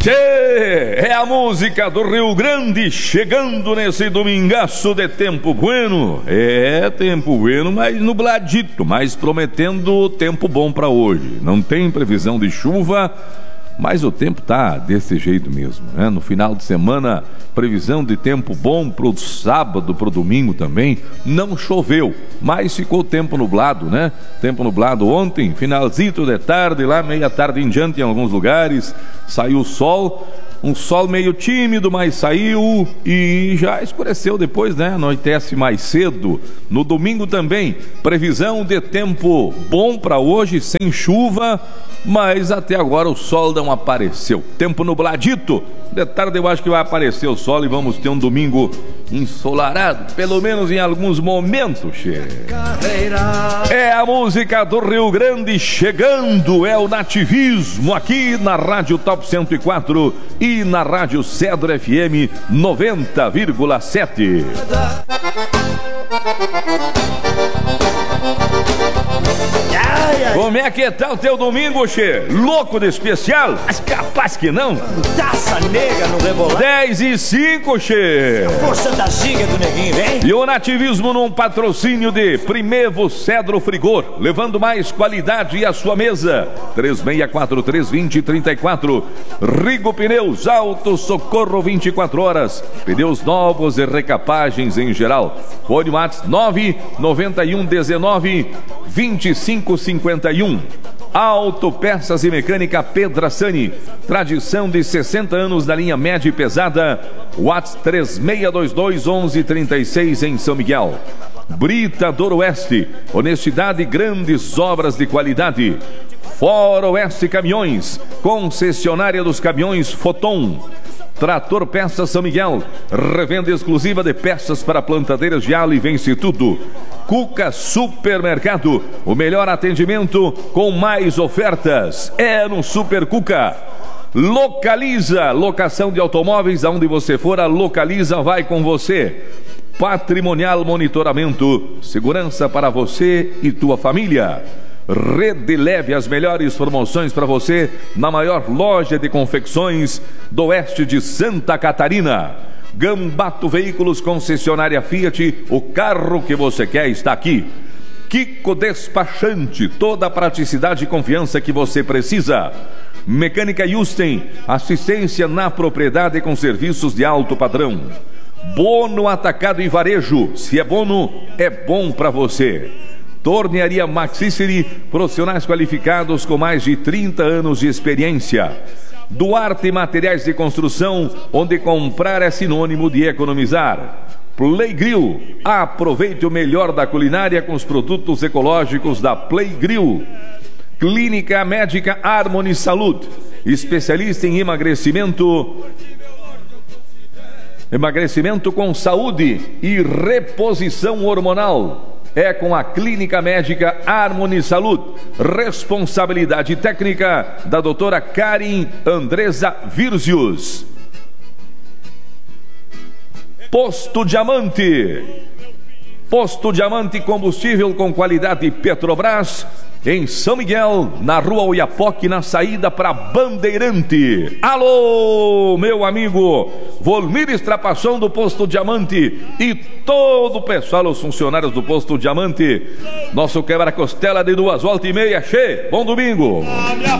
Tchê, é a música do Rio Grande chegando nesse domingaço de tempo bueno. É tempo bueno, mas nubladito, mas prometendo tempo bom para hoje. Não tem previsão de chuva, mas o tempo tá desse jeito mesmo, né? No final de semana, previsão de tempo bom pro sábado, pro domingo também. Não choveu, mas ficou tempo nublado, né? Tempo nublado ontem, finalzinho de tarde, lá meia tarde em diante em alguns lugares. Saiu o sol, um sol meio tímido, mas saiu e já escureceu depois, né? Anoitece mais cedo. No domingo também, previsão de tempo bom para hoje, sem chuva, mas até agora o sol não apareceu. Tempo nubladito. De tarde eu acho que vai aparecer o sol e vamos ter um domingo ensolarado, pelo menos em alguns momentos, che. É a música do Rio Grande chegando, é o nativismo aqui na Rádio Top 104 e na Rádio Cedro FM 90,7. Como é que tá o teu domingo, che? Louco de especial? Mas capaz que não. Taça nega no rebolado. 10:05, che. Força da giga do neguinho, vem. E o nativismo num patrocínio de Primevo Cedro Frigor, levando mais qualidade à sua mesa. 36432034. Rigo Pneus, Auto Socorro 24 horas. Pneus novos e recapagens em geral. Fone WhatsApp 991192551. Autopeças e Mecânica Pedrassani, tradição de 60 anos da linha média e pesada. WhatsApp 36221136 em São Miguel. Britador Oeste, honestidade e grandes obras de qualidade. For Oeste Caminhões, concessionária dos caminhões Foton. Trator Peças São Miguel, revenda exclusiva de peças para plantadeiras de alho e vence tudo. Cuca Supermercado, o melhor atendimento com mais ofertas é no Super Cuca. Localiza, locação de automóveis, aonde você for, a Localiza vai com você. Patrimonial Monitoramento, segurança para você e tua família. Rede Leve, as melhores promoções para você na maior loja de confecções do oeste de Santa Catarina. Gambato Veículos, concessionária Fiat, o carro que você quer está aqui. Kiko Despachante, toda a praticidade e confiança que você precisa. Mecânica Yusten, assistência na propriedade com serviços de alto padrão. Bono Atacado e Varejo, se é bono, é bom para você. Tornearia Maxiceri, profissionais qualificados com mais de 30 anos de experiência. Duarte Materiais de Construção, onde comprar é sinônimo de economizar. Play Grill, aproveite o melhor da culinária com os produtos ecológicos da Play Grill. Clínica Médica Harmony Saúde, especialista em emagrecimento com saúde e reposição hormonal. É com a Clínica Médica Harmony Saúde. Responsabilidade técnica da doutora Karin Andresa Virzius. Posto Diamante. Posto Diamante, combustível com qualidade Petrobras. Em São Miguel, na rua Oiapoque, na saída para Bandeirante. Alô, meu amigo Volmir Estrapação do Posto Diamante e todo o pessoal, os funcionários do Posto Diamante. Nosso quebra-costela de 2 voltas e meia, che. Bom domingo. A minha